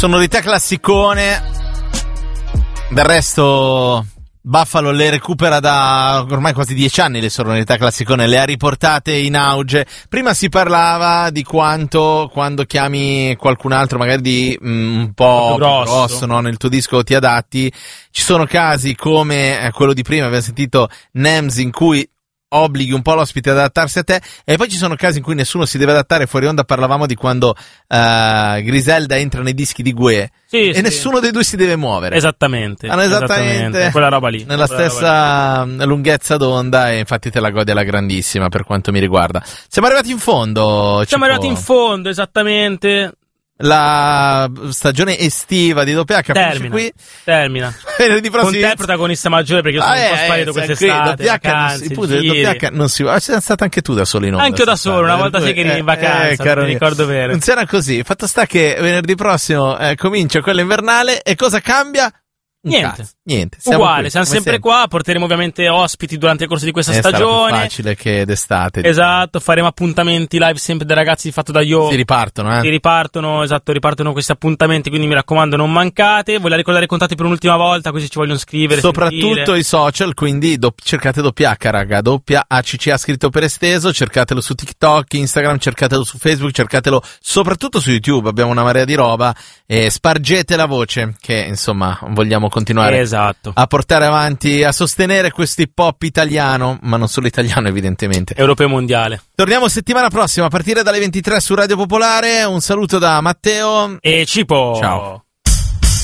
Sonorità classicone. Del resto Buffalo le recupera da ormai quasi 10 anni, le sonorità classicone, le ha riportate in auge. Prima si parlava di quanto quando chiami qualcun altro magari di un po' grosso, no, nel tuo disco ti adatti. Ci sono casi come quello di prima, abbiamo sentito Nems, in cui obblighi un po' l'ospite ad adattarsi a te, e poi ci sono casi in cui nessuno si deve adattare. Fuori onda parlavamo di quando Griselda entra nei dischi di Gue, nessuno dei due si deve muovere. Esattamente. Hanno esattamente quella roba lì, nella stessa lunghezza d'onda, e infatti te la godi alla grandissima per quanto mi riguarda. Siamo arrivati in fondo. Esattamente. La stagione estiva di WH termina. Venerdì prossimo. Con te protagonista maggiore, perché io sono un po' sparito quest'estate. WH non si va. Sei stato anche tu da solo in onda. Anche io da solo, una volta sei che eri in vacanza, mi ricordo bene. Funziona così. Fatto sta che venerdì prossimo comincia quella invernale, e cosa cambia? Niente. Uguale, siamo sempre qua, porteremo ovviamente ospiti durante il corso di questa stagione. È più facile che d'estate. Esatto, faremo appuntamenti live sempre dai ragazzi di Fatto da Io. Ripartono questi appuntamenti, quindi mi raccomando non mancate. Voglio ricordare i contatti per un'ultima volta, così ci vogliono scrivere. Soprattutto i social, quindi cercate WH, raga, WHCCA scritto per esteso, cercatelo su TikTok, Instagram, cercatelo su Facebook, cercatelo soprattutto su YouTube, abbiamo una marea di roba, e spargete la voce che insomma vogliamo continuare a portare avanti, a sostenere questo hip hop italiano, ma non solo italiano evidentemente, europeo e mondiale. Torniamo settimana prossima a partire dalle 23 su Radio Popolare. Un saluto da Matteo e Cipo. Ciao.